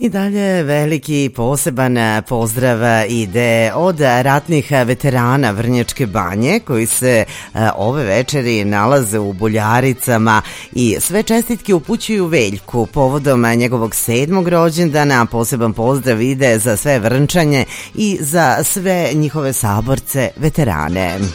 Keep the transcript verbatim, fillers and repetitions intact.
I dalje veliki poseban pozdrav ide od ratnih veterana Vrnjačke Banje koji se ove večeri nalaze u Buljaricama i sve čestitke upućuju Veljku povodom njegovog sedmog rođendana. Poseban pozdrav ide za sve Vrnčanje i za sve njihove saborce veterane.